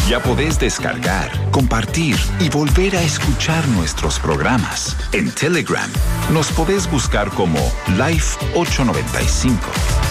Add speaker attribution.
Speaker 1: Ya podés descargar, compartir y volver a escuchar nuestros programas. En Telegram nos podés buscar como Life 895.